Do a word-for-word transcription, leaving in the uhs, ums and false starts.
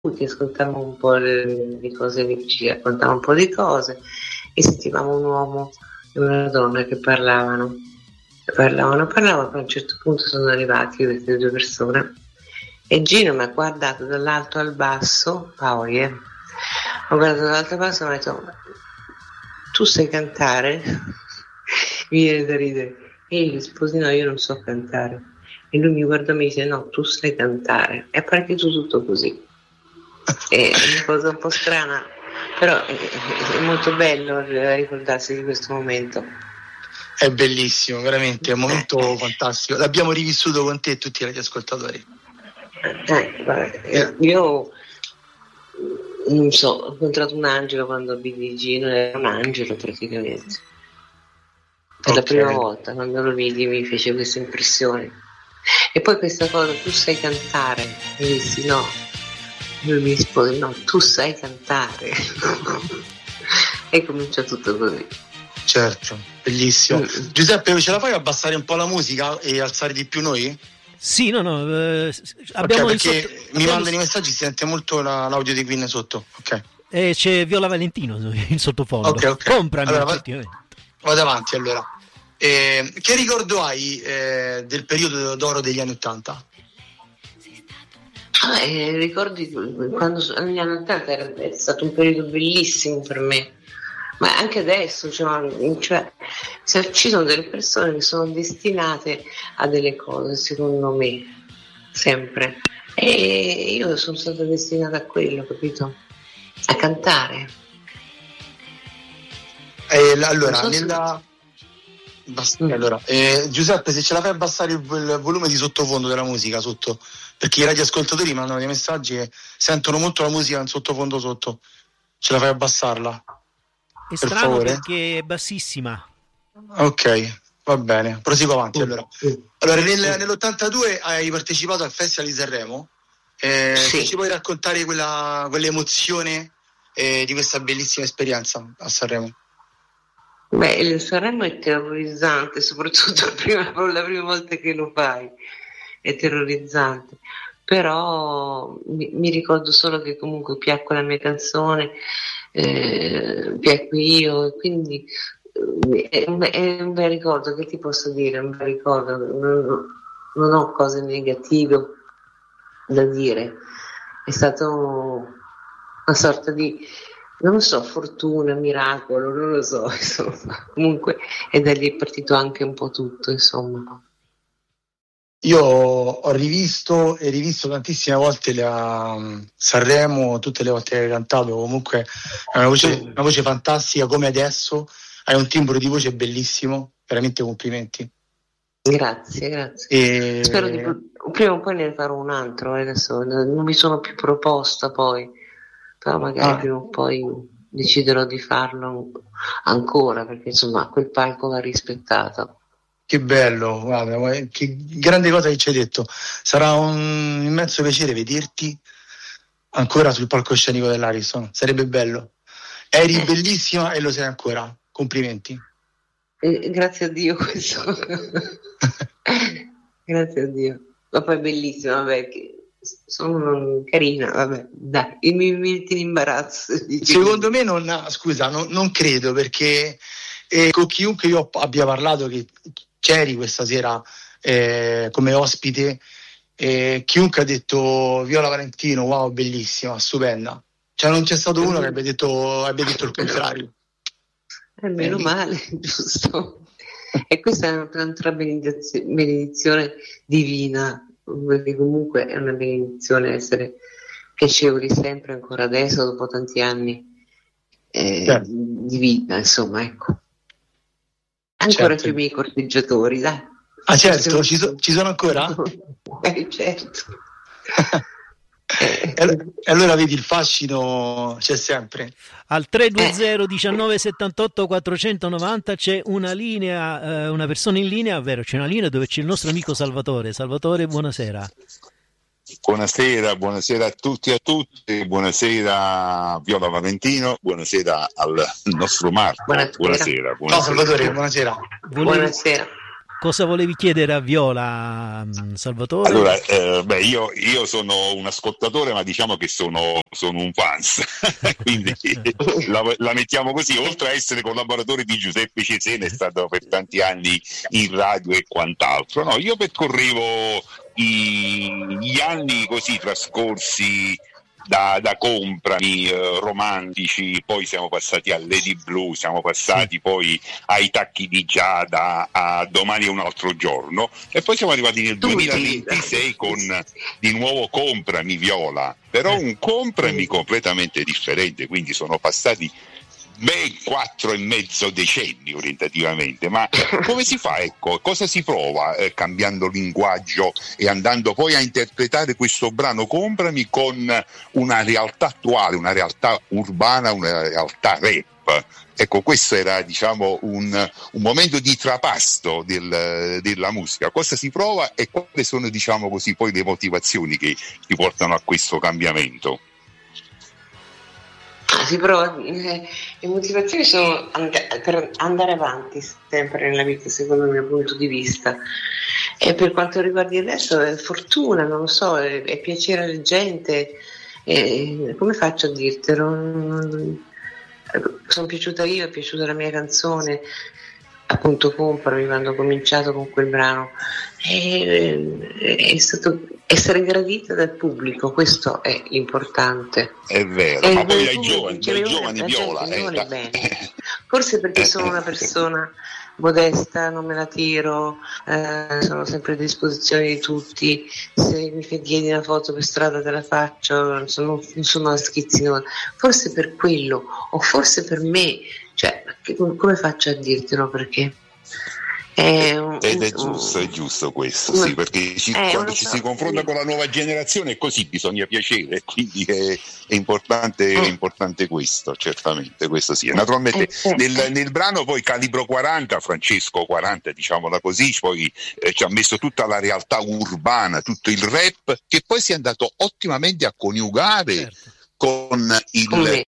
che ascoltavamo un po' le, le cose, ci raccontavamo un po' di cose e sentivamo un uomo e una donna che parlavano, parlavano, parlavano, poi a un certo punto sono arrivati queste due persone e Gino mi ha guardato dall'alto al basso, Paoli, eh? Ho guardato dall'alto al basso e mi ha detto: tu sai cantare? Mi viene da ridere. E io risposi: no, io non so cantare. E lui mi guardò e mi dice: no, tu sai cantare. E apparecchi tu tutto così. È una cosa un po' strana, però è, è molto bello ricordarsi di questo momento. È bellissimo, veramente, è un momento fantastico. L'abbiamo rivissuto con te e tutti gli ascoltatori. Eh, vabbè, io non so, ho incontrato un angelo quando vidi Gino, era un angelo praticamente. Per okay. La prima volta quando lo vidi mi fece questa impressione. E poi questa cosa, tu sai cantare? E dissi no. Lui mi rispose: no, tu sai cantare. E comincia tutto così. Certo, bellissimo. Mm. Giuseppe, ce la fai abbassare un po' la musica e alzare di più noi? Sì, no, no. Eh, abbiamo okay, perché sotto... mi abbiamo... mandano i messaggi, si sente molto la, l'audio di Queen sotto. Ok. E c'è Viola Valentino in sottofondo. Ok, ok. Comprami, allora, vado, vado avanti allora. Eh, che ricordo hai eh, del periodo d'oro degli anni Ottanta? Ah, eh, ricordi quando negli anni Ottanta era è stato un periodo bellissimo per me, ma anche adesso, cioè, cioè, ci sono delle persone che sono destinate a delle cose, secondo me, sempre. E io sono stata destinata a quello, capito? A cantare. Eh, allora, so nella... Basta, mm. allora eh, Giuseppe, se ce la fai abbassare il, il volume di sottofondo della musica sotto, perché i radioascoltatori mandano dei messaggi e sentono molto la musica in sottofondo sotto. Ce la fai abbassarla? È per strano favore? Perché è bassissima. Ok, va bene, proseguo avanti mm. allora. Allora, nel, nell'ottantadue hai partecipato al Festival di Sanremo. Eh, sì. Se ci puoi raccontare quella, quell'emozione eh, di questa bellissima esperienza a Sanremo? Beh, il Sanremo è terrorizzante, soprattutto la prima, la prima volta che lo fai, è terrorizzante. Però mi, mi ricordo solo che comunque piacque la mia canzone, eh, piacque io, e quindi eh, è, un, è un bel ricordo, che ti posso dire, è un bel ricordo, non, non ho cose negative da dire, è stato una sorta di, non lo so, fortuna, miracolo, non lo so, insomma, comunque, e da lì è partito anche un po' tutto, insomma. Io ho rivisto e rivisto tantissime volte la um, Sanremo, tutte le volte che hai cantato, comunque è una voce, una voce fantastica come adesso, hai un timbro di voce bellissimo, veramente complimenti. Grazie, grazie. E... Spero di prima o poi ne farò un altro, adesso non mi sono più proposta poi, però magari ah. prima o poi deciderò di farlo ancora, perché insomma quel palco va rispettato. Che bello, guarda, che grande cosa che ci hai detto. Sarà un immenso piacere vederti ancora sul palcoscenico dell'Ariston, sarebbe bello. Eri eh. bellissima e lo sei ancora, complimenti. Eh, grazie a Dio questo. Grazie a Dio. Ma poi è bellissima, vabbè, che sono carina, vabbè, dai, mi metti in imbarazzo. Secondo me non, scusa, non, non credo, perché eh, con chiunque io abbia parlato che c'eri questa sera eh, come ospite, eh, chiunque ha detto Viola Valentino, wow, bellissima, stupenda, cioè non c'è stato uno che abbia detto, abbia detto il contrario. Eh, meno eh, male, giusto. E questa è un'altra benedizione, benedizione divina, perché comunque è una benedizione essere piacevoli sempre, ancora adesso, dopo tanti anni eh, certo. di vita, insomma, ecco. Ancora certo. Più i miei corteggiatori, dai. Ah certo, ci, so, ci sono ancora? Eh certo. E allora vedi, il fascino c'è sempre. Al tre due zero diciannove settantotto quattrocentonovanta c'è una linea, eh, una persona in linea, ovvero c'è una linea dove c'è il nostro amico Salvatore. Salvatore, buonasera. Buonasera, buonasera a tutti e a tutti, buonasera Viola Valentino, buonasera al nostro Marco. Buonasera. Buonasera, buonasera. Ciao Salvatore, buonasera. Buonasera. cosa volevi chiedere a Viola, Salvatore? Allora, eh, beh, io, io sono un ascoltatore, ma diciamo che sono, sono un fans, quindi la, la mettiamo così. Oltre a essere collaboratore di Giuseppe Cesena, è stato per tanti anni in radio e quant'altro. No, io percorrevo i, gli anni così trascorsi da, da Comprami, eh, romantici, poi siamo passati a Lady Blue, siamo passati poi ai Tacchi di Giada, a Domani è un altro giorno, e poi siamo arrivati nel duemilaventisei con di nuovo Comprami, Viola, però un Comprami completamente differente, quindi sono passati ben quattro e mezzo decenni orientativamente. Ma come si fa, ecco, cosa si prova eh, cambiando linguaggio e andando poi a interpretare questo brano Comprami con una realtà attuale, una realtà urbana, una realtà rap? Ecco, questo era, diciamo, un, un momento di trapasto del, della musica. Cosa si prova e quali sono, diciamo così, poi le motivazioni che ti portano a questo cambiamento? Si prova, eh, le motivazioni sono and- per andare avanti sempre nella vita, secondo il mio punto di vista. E per quanto riguarda il resto è fortuna, non lo so, è, è piacere alla gente. E, come faccio a dirtelo? Non- sono piaciuta io, è piaciuta la mia canzone, appunto Comprami, quando ho cominciato con quel brano. E, è stato essere gradita dal pubblico, questo è l'importante. È vero, e ma poi dai pubblico, giovani, dai giovani Viola. Eh, Eh, bene. Forse perché sono una persona modesta, non me la tiro, eh, sono sempre a disposizione di tutti, se mi chiedi una foto per strada te la faccio, non sono, non sono a schizzi, no. Forse per quello, o forse per me, cioè, che, come faccio a dirtelo, perché è un, ed è giusto, è giusto questo, sì, perché ci, quando ci si confronta con la nuova generazione è così, bisogna piacere, quindi è, è importante, è importante questo, certamente, questo sì. Naturalmente nel, nel brano poi Calibro quaranta, Francesco quaranta, diciamola così, poi eh, ci ha messo tutta la realtà urbana, tutto il rap, che poi si è andato ottimamente a coniugare, certo, con il